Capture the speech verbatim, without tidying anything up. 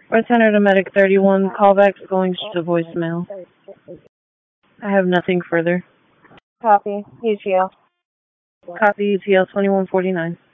Bartender to Medic thirty-one, callbacks going to voicemail. I have nothing further. Copy. E T L. Copy E T L twenty-one forty-nine.